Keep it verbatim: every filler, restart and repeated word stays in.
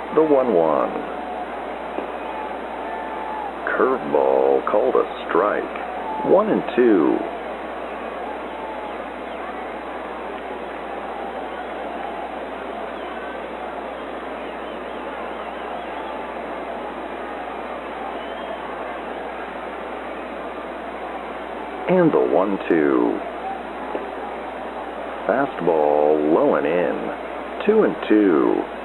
The one one. Curveball called a strike. One and two. And the one two. Fastball low and in. Two and two.